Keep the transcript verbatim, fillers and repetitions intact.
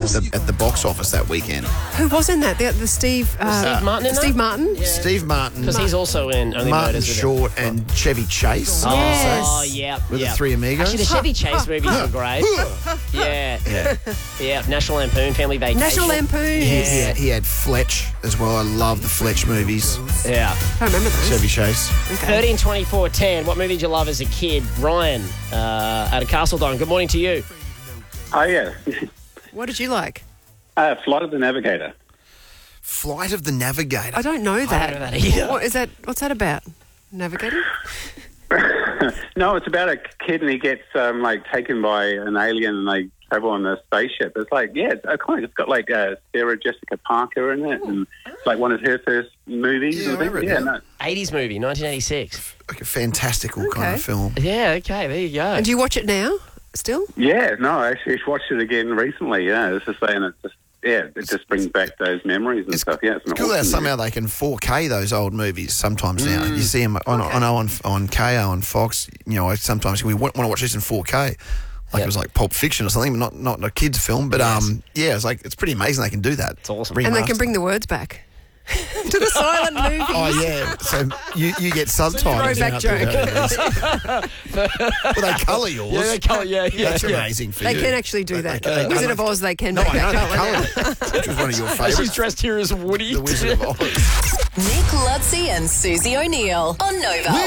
the, at the box office that weekend. Who was in that? The, the Steve... Uh, Steve Martin in that? Steve Martin? Yeah. Steve Martin, Because he's also in Only Martin Murders with Short, and Chevy Chase. Oh, Yes. oh, yeah. With yeah. the Three Amigos. Actually, the Chevy Chase movies are great. yeah. Yeah. Yeah. National Lampoon, Family Vacation. National Lampoon. He, Yes. he, had, he had Fletch as well. I love the Fletch movies. Yeah. I remember those. Chevy Chase. Okay. thirteen, twenty-four, ten. What movie did you love as a kid? Ryan, uh, out of Castledon. Good morning to you. Oh, yeah. What did you like? Uh, Flight of the Navigator. Flight of the Navigator. I don't know that. know that either. What is that? What's that about? Navigating? No, it's about a kid and he gets, um, like, taken by an alien and they travel on a spaceship. It's like, yeah, it's, kind of, it's got, like, uh, Sarah Jessica Parker in it. And it's, like, one of her first movies. Yeah, and I remember it, yeah, yeah. no. eighties movie, nineteen eighty-six. Like a fantastical kind Okay. of film. Yeah, okay, there you go. And do you watch it now? Still? Yeah, no, I actually watched it again recently. Yeah, it's just saying it just, yeah, it just brings back those memories and It's stuff. Yeah, it's an It's cool how awesome somehow they can four K those old movies sometimes now. You see them on, I know on, on K O and Fox, you know, sometimes we want, want to watch this in four K. Like Yep. it was like Pulp Fiction or something, but not, not a kid's film. But um, yeah, it's like, it's pretty amazing they can do that. It's awesome. And they can bring the words back to the silent movies. Oh, yeah. So you, you get subtitles. Throwback out joke. there. Well, they colour yours. Yeah, they colour, yeah, yeah. That's yeah. amazing for They you. can actually do that. They- they- Wizard I of know- Oz, they can No, make I know, that they colour coloured now. it, which was one of your She's favourites. dressed here as Woody. The Wizard of Oz. Nick Lutzi and Susie O'Neill on Nova.